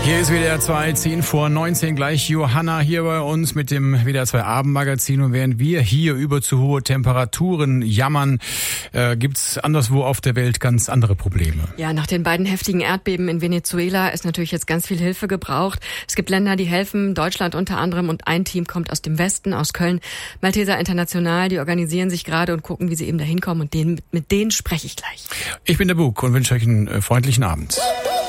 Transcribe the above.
Hier ist WDR 2, 10 vor 19, gleich Johanna hier bei uns mit dem WDR 2 Abendmagazin. Und während wir hier über zu hohe Temperaturen jammern, gibt's anderswo auf der Welt ganz andere Probleme. Ja, nach den beiden heftigen Erdbeben in Venezuela ist natürlich jetzt ganz viel Hilfe gebraucht. Es gibt Länder, die helfen, Deutschland unter anderem, und ein Team kommt aus dem Westen, aus Köln. Malteser International, die organisieren sich gerade und gucken, wie sie eben da hinkommen, und mit denen spreche ich gleich. Ich bin der Bug und wünsche euch einen freundlichen Abend.